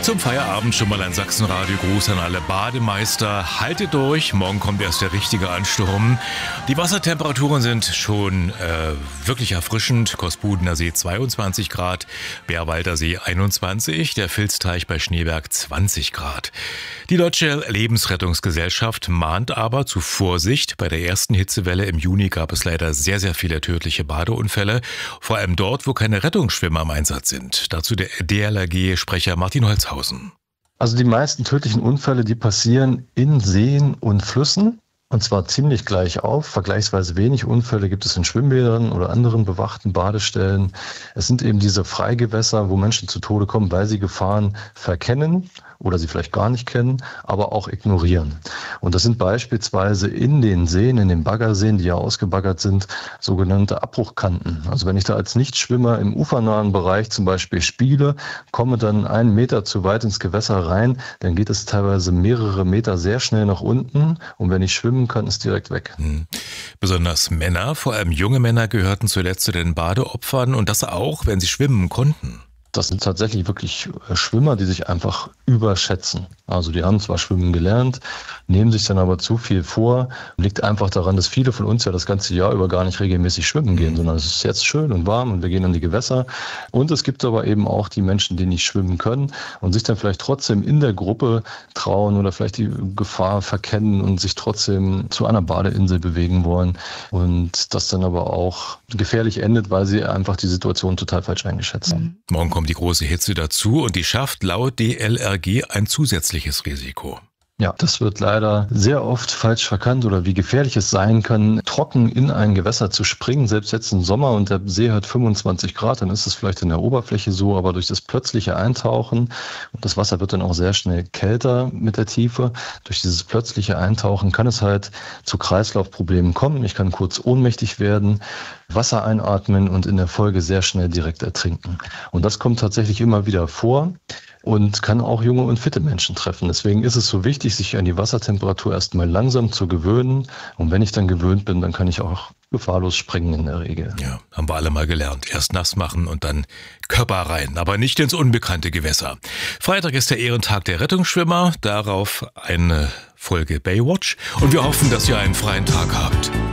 Zum Feierabend schon mal ein Sachsenradio-Gruß an alle Bademeister. Haltet durch, morgen kommt erst der richtige Ansturm. Die Wassertemperaturen sind schon wirklich erfrischend. Kospudener See 22 Grad, Bärwalder See 21, der Vilsteich bei Schneeberg 20 Grad. Die Deutsche Lebensrettungsgesellschaft mahnt aber zu Vorsicht. Bei der ersten Hitzewelle im Juni gab es leider sehr, sehr viele tödliche Badeunfälle. Vor allem dort, wo keine Rettungsschwimmer im Einsatz sind. Dazu der DLRG-Sprecher Martin Holzhausen. Also die meisten tödlichen Unfälle, die passieren in Seen und Flüssen. Und zwar ziemlich gleich auf. Vergleichsweise wenig Unfälle gibt es in Schwimmbädern oder anderen bewachten Badestellen. Es sind eben diese Freigewässer, wo Menschen zu Tode kommen, weil sie Gefahren verkennen oder sie vielleicht gar nicht kennen, aber auch ignorieren. Und das sind beispielsweise in den Seen, in den Baggerseen, die ja ausgebaggert sind, sogenannte Abbruchkanten. Also wenn ich da als Nichtschwimmer im ufernahen Bereich zum Beispiel spiele, komme dann 1 Meter zu weit ins Gewässer rein, dann geht es teilweise mehrere Meter sehr schnell nach unten und wenn ich schwimmen kann, ist direkt weg. Besonders Männer, vor allem junge Männer, gehörten zuletzt zu den Badeopfern und das auch, wenn sie schwimmen konnten. Das sind tatsächlich wirklich Schwimmer, die sich einfach überschätzen. Also die haben zwar schwimmen gelernt, nehmen sich dann aber zu viel vor. Liegt einfach daran, dass viele von uns ja das ganze Jahr über gar nicht regelmäßig schwimmen gehen, sondern es ist jetzt schön und warm und wir gehen in die Gewässer. Und es gibt aber eben auch die Menschen, die nicht schwimmen können und sich dann vielleicht trotzdem in der Gruppe trauen oder vielleicht die Gefahr verkennen und sich trotzdem zu einer Badeinsel bewegen wollen. Und das dann aber auch gefährlich endet, weil sie einfach die Situation total falsch eingeschätzt haben. Morgen kommt die große Hitze dazu und die schafft laut DLRG ein zusätzliches Risiko. Ja, das wird leider sehr oft falsch verkannt oder wie gefährlich es sein kann, trocken in ein Gewässer zu springen. Selbst jetzt im Sommer und der See hat 25 Grad, dann ist es vielleicht in der Oberfläche so, aber durch das plötzliche Eintauchen, und das Wasser wird dann auch sehr schnell kälter mit der Tiefe, durch dieses plötzliche Eintauchen kann es halt zu Kreislaufproblemen kommen. Ich kann kurz ohnmächtig werden, Wasser einatmen und in der Folge sehr schnell direkt ertrinken. Und das kommt tatsächlich immer wieder vor und kann auch junge und fitte Menschen treffen. Deswegen ist es so wichtig, sich an die Wassertemperatur erstmal langsam zu gewöhnen. Und wenn ich dann gewöhnt bin, dann kann ich auch gefahrlos springen in der Regel. Ja, haben wir alle mal gelernt. Erst nass machen und dann Körper rein, aber nicht ins unbekannte Gewässer. Freitag ist der Ehrentag der Rettungsschwimmer. Darauf eine Folge Baywatch. Und wir hoffen, dass ihr einen freien Tag habt.